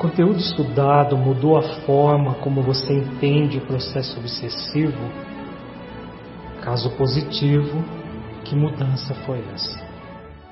conteúdo estudado mudou a forma como você entende o processo obsessivo? Caso positivo, que mudança foi essa?